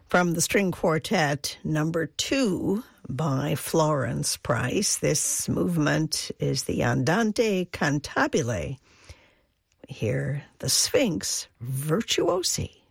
From the string quartet number 2 by Florence Price, this movement is the Andante Cantabile. We hear the Sphinx Virtuosi.